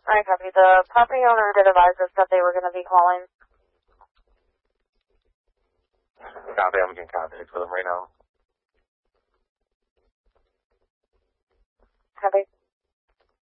Alright, copy. The property owner did advise us that they were going to be calling. Copy, I'm getting contact with them right now. Copy.